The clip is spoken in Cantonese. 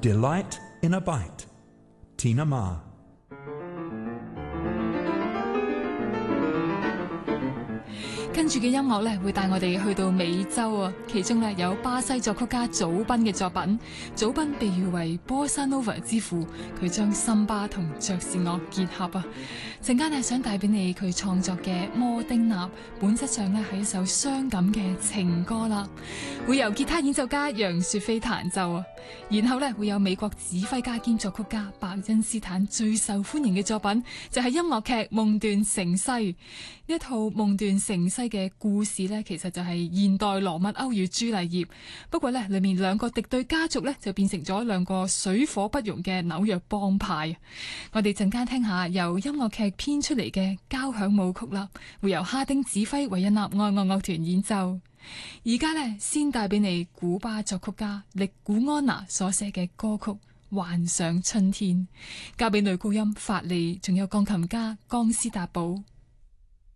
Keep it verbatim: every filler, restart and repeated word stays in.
Delight in a Bite. Tina Ma. 跟住嘅音樂咧，會帶我哋去到美洲啊！其中咧有巴西作曲家祖賓嘅作品。祖賓被譽為波薩諾瓦之父，佢將森巴同爵士樂結合啊！陣間係想帶俾你佢創作嘅《摩丁納》，本質上咧係一首傷感嘅情歌啦。會由吉他演奏家楊雪菲彈奏啊，然後咧會有美國指揮家兼作曲家伯恩斯坦最受歡迎嘅作品，就係、是、音樂劇《夢斷城西》。呢一套《夢斷城西》嘅故事呢，其實就係現代羅密歐與朱麗葉。不過呢，裏面兩個敵對家族呢，就變成咗兩個水火不容嘅紐約幫派。我哋陣間聽下由音樂劇編出嚟嘅交響舞曲啦，會由哈丁指揮維也納愛樂樂團演奏。而家呢，先帶俾你古巴作曲家力古安娜所寫嘅歌曲《幻想春天》，交俾女高音法利，仲有鋼琴家江斯達堡。